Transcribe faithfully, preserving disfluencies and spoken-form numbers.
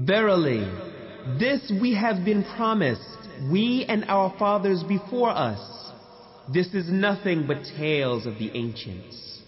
Verily, this we have been promised, we and our fathers before us. This is nothing but tales of the ancients.